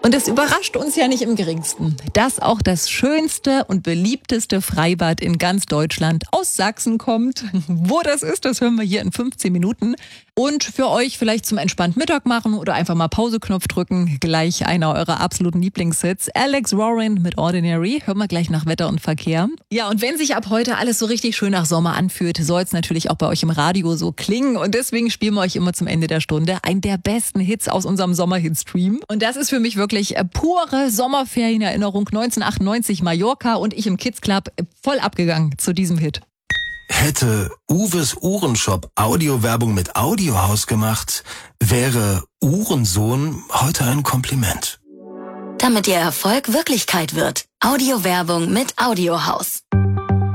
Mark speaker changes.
Speaker 1: Und es überrascht uns ja nicht im geringsten, dass auch das schönste und beliebteste Freibad in ganz Deutschland aus Sachsen kommt. Wo das ist, das hören wir hier in 15 Minuten. Und für euch vielleicht zum entspannten Mittag machen oder einfach mal Pauseknopf drücken. Gleich einer eurer absoluten Lieblingshits. Alex Warren mit Ordinary. Hören wir gleich nach Wetter und Verkehr. Ja, und wenn sich ab heute alles so richtig schön nach Sommer anfühlt, soll es natürlich auch bei euch im Radio so klingen. Und deswegen spielen wir euch immer zum Ende der Stunde einen der besten Hits aus unserem Sommerhit-Stream. Und das ist für mich wirklich pure Sommerferienerinnerung. 1998 Mallorca und ich im Kids Club voll abgegangen zu diesem Hit.
Speaker 2: Hätte Uwes Uhrenshop Audiowerbung mit Audiohaus gemacht, wäre Uhrensohn heute ein Kompliment.
Speaker 3: Damit Ihr Erfolg Wirklichkeit wird. Audiowerbung mit Audiohaus.